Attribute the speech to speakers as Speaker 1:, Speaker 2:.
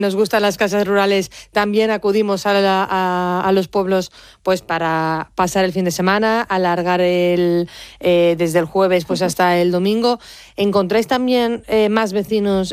Speaker 1: nos gustan las casas rurales, también acudimos a los pueblos pues para pasar el fin de semana, alargar desde el jueves pues hasta el domingo. ¿Encontráis también más vecinos